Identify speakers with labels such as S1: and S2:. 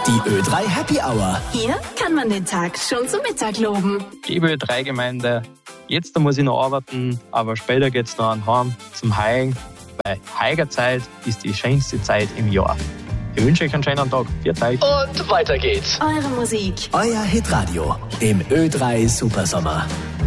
S1: Die Ö3 Happy Hour.
S2: Hier kann man den Tag schon zum Mittag loben.
S3: Liebe Ö3-Gemeinde, jetzt muss ich noch arbeiten, aber später geht's noch heim zum Heilen, weil Heigerzeit ist die schönste Zeit im Jahr. Ich wünsche euch einen schönen Tag. Viert euch.
S1: Und weiter geht's.
S2: Eure Musik.
S1: Euer Hitradio im Ö3 Supersommer.